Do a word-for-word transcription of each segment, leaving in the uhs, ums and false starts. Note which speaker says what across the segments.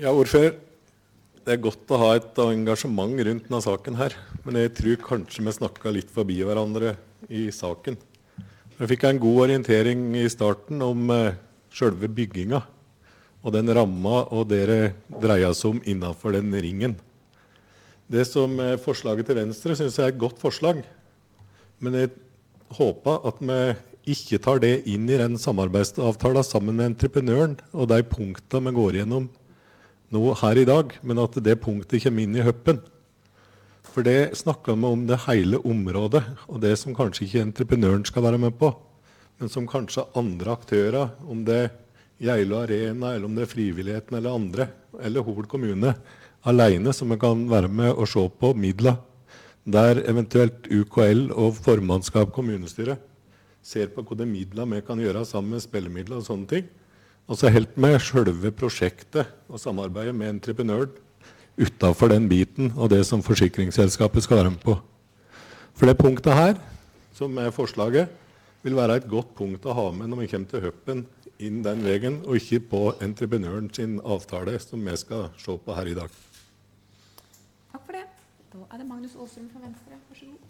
Speaker 1: Ja, ordfører, det er godt å ha et engasjement rundt denne saken her, men jeg tror kanskje vi snakket litt forbi hverandre i saken. Jeg fikk en god orientering i starten om uh, selve bygginga, og den ramma og det det dreier seg om innenfor den ringen. Det som uh, forslaget til Venstre synes jeg er et godt forslag, men jeg håper at vi ikke tar det inn i den samarbeidsavtalen sammen med entreprenøren og de punktene vi går gjennom nå her i dag, men at det punktet kommer inn i høppen. For det snakker vi om det hele området, og det som kanskje ikke entreprenøren skal være med på, men som kanskje andre aktører, om det er Geilo Arena, eller om det er frivilligheten eller andre, eller Hol kommune, alene som vi kan være med og se på midler, der eventuelt U K L og formannskap kommunestyret ser på hva det midler vi kan gjøre sammen med spillemidler og sånne ting, og så helt med selve prosjektet og samarbeidet med entreprenøren utenfor den biten og det som forsikringsselskapet skal være med på. For det punktet her, som er forslaget, vil være et godt punkt å ha med når vi kommer til høppen inn den veien, og ikke på entreprenøren sin avtale som vi skal se på her i dag.
Speaker 2: Takk for det. Da er det Magnus Åsrum fra Venstre. Vær så god.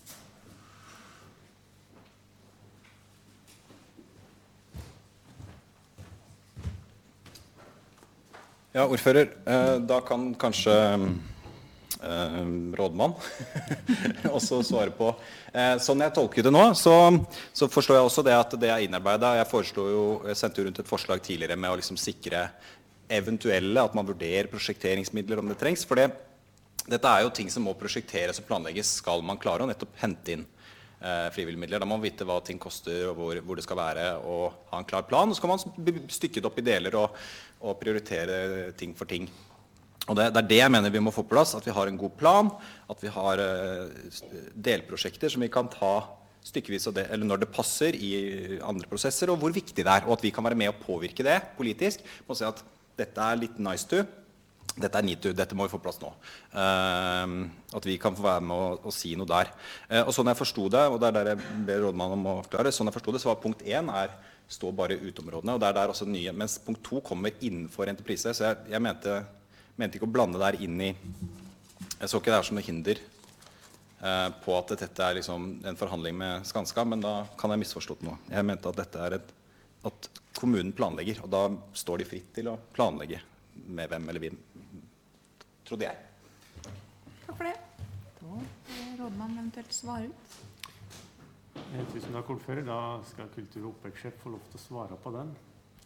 Speaker 3: Ja, ordfører, da kan kanskje eh, rådmann også svare på. Eh, sånn jeg tolker det nå, så, så forstår jeg også det at det er innarbeidet. Jeg, foreslår jo, jeg sendte jo rundt et forslag tidligere med å liksom sikre eventuelle, at man vurderer prosjekteringsmidler om det trengs. For det, dette er jo ting som må prosjekteres og planlegges, skal man klare å nettopp hente inn eh, frivillige midler. Da må man vite hva ting koster og hvor, hvor det skal være, og ha en klar plan. Og så kan man stykke det opp i deler og og prioritere ting for ting. Og det, det er det jeg mener vi må få på plass, at vi har en god plan, at vi har uh, delprosjekter som vi kan ta stykkevis, og det, eller når det passer i andre prosesser, og hvor viktig det er, og at vi kan være med å påvirke det politisk, og si at dette er litt nice to, dette er need to, dette må vi få plass nå. Uh, at vi kan få være med å, å si noe der. Uh, og sånn jeg forstod det, og det er der jeg ber rådmannen om å forklare, sånn jeg forstod det, så var punkt én er står bare utområdene, og det er der også nye, mens punkt to kommer innenfor entreprise, så jeg, jeg mente, mente ikke å blande der inn i, jeg så ikke det her som noe hinder eh, på at dette er liksom en forhandling med Skanska, men da kan jeg misforstått noe. Jeg mente at dette er et, at kommunen planlegger, og da står de fritt til å planlegge med hvem eller hvem, trodde jeg.
Speaker 2: Takk for det. Da er rådmannen eventuelt svare ut.
Speaker 4: Tusen takk, ordfører. Da skal kultur- og oppvekstsjef få lov til å svare på den.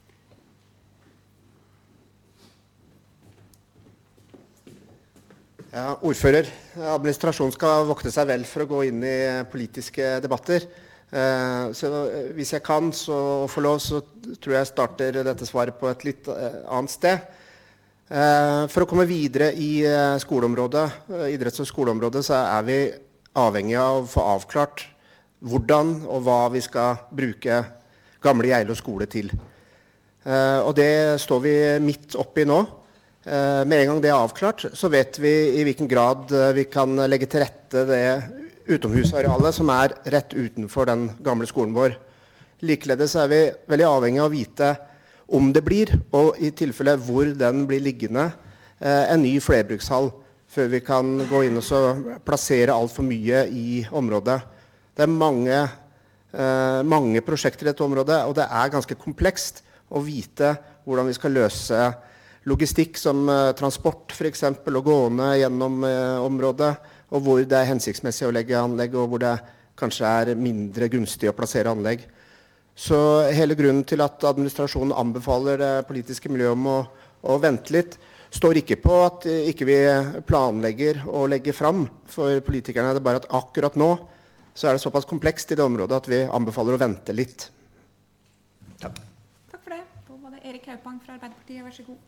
Speaker 5: Ja, ordfører. Administrasjonen skal vokte seg vel for å gå inn i politiske debatter. Så hvis jeg kan så få lov, så tror jeg starter dette svaret på et litt annet sted. For å komme videre i skoleområdet, idretts- og skoleområdet, så er vi avhengig av å få avklart hvordan og hva vi skal bruke gamle Geilo skole til. Uh, og det står vi midt oppe i nå. Uh, med en gang det er avklart, så vet vi i hvilken grad uh, vi kan legge til rette det utomhusarealet som er rett utenfor den gamle skolen vår. Likeledes er vi veldig avhengig av å vite om det blir, og i tilfelle hvor den blir liggende, uh, en ny flerbrukshall, før vi kan gå inn og så plassere alt for mye i området. Det er mange, eh, mange prosjekter i dette området, og det er ganske komplekst å vite hvordan vi skal løse logistikk som eh, transport for eksempel, og gående gjennom eh, området, og hvor det er hensiktsmessig å legge anlegg, og hvor det kanskje er mindre gunstig å plassere anlegg. Så hele grunnen til at administrasjonen anbefaler det politiske miljøet om å, å vente litt, står ikke på at ikke vi planlegger å legge fram for politikerne. Det er bare at akkurat nå så er det såpass komplekst i det området at vi anbefaler å vente litt. Takk.
Speaker 2: Takk for det. Da var det Erik Haupang fra Arbeiderpartiet. Vær så god.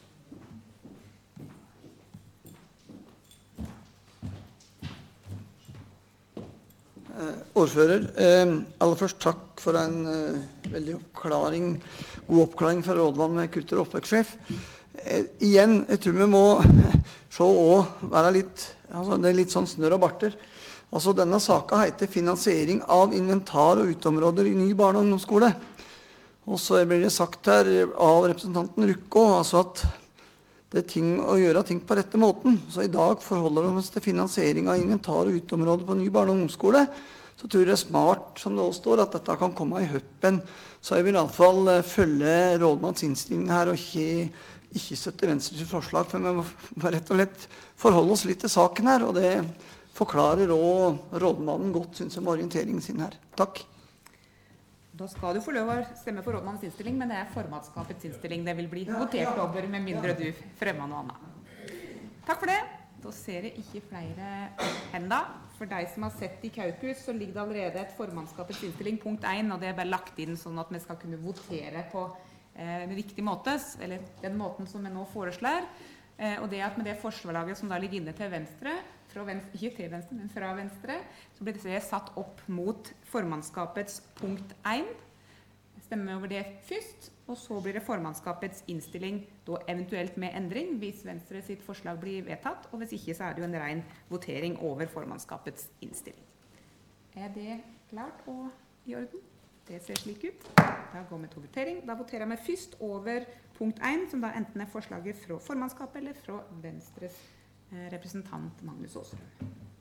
Speaker 6: Eh, ordfører, eh, aller først takk for en eh, veldig oppklaring, god oppklaring fra rådmann med kultur- og oppvekstsjef. Eh, igjen, jeg tror vi må se og være litt, altså det er litt sånn snør og barter. Altså denne saken heter finansiering av inventar og utområder i ny barne- og ungdomsskole. Og så blir det sagt her av representanten Rukko, altså at det er ting å gjøre ting på rette måten. Så i dag forholder vi oss til finansiering av inventar- og uteområder på ny barne- og ungdomsskole. Så tror jeg det er smart, som det også står, at dette kan komme i høppen. Så jeg vil i alle fall følge rådmanns innstilling her, og ikke, ikke støtte Venstres forslag, for vi må rett og slett forholde oss litt til saken her, og det forklarer også rådmannen godt, synes jeg, med orienteringen sin her. Takk.
Speaker 2: Da skal du få lov å stemme for rådmannens innstilling, men det er formannskapets innstilling det vil bli votert over, med mindre du fremmer noe annet. Takk for det. Da ser jeg ikke flere hender. For deg som har sett i Kaukus, så ligger det allerede et formannskapets innstilling, punkt én, og det er bare lagt inn sånn at vi skal kunne votere på eh, en riktig måte, eller den måten som vi nå foreslår. Eh, og det at med det forslaget som da ligger inne til venstre, fra venstre, ikke til venstre, men fra venstre, så blir det satt opp mot formannskapets punkt én. Stemmer over det først, og så blir det formannskapets innstilling, da eventuelt med endring, hvis Venstre sitt forslag blir vedtatt, og hvis ikke så er det jo en ren votering over formannskapets innstilling. Er det klart og i orden? Det ser slik ut. Da går vi til votering. Da voterer vi først over punkt én, som da enten er forslaget fra formannskapet eller fra Venstres representant Magnus Aasrud.